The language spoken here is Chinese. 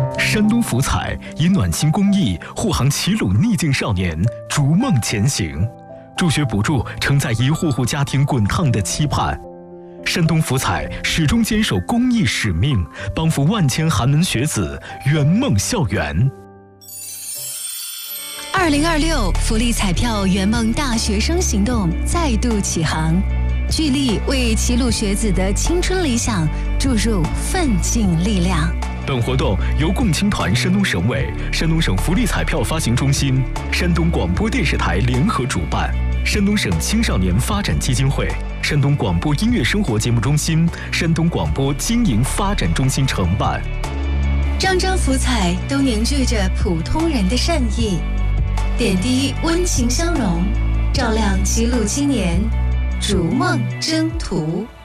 山东福彩以暖心公益护航齐鲁逆境少年逐梦前行，助学补助承载一户户家庭滚烫的期盼。山东福彩始终坚守公益使命，帮扶万千寒门学子圆梦校园。 2026福利彩票圆梦大学生行动再度启航，聚力为齐鲁学子的青春理想注入奋进力量。 本活动由共青团山东省委、山东省福利彩票发行中心、山东广播电视台联合主办，山东省青少年发展基金会、山东广播音乐生活节目中心、山东广播经营发展中心承办。 张张福彩都凝聚着普通人的善意，点滴温情相融，照亮齐鲁青年逐梦征途。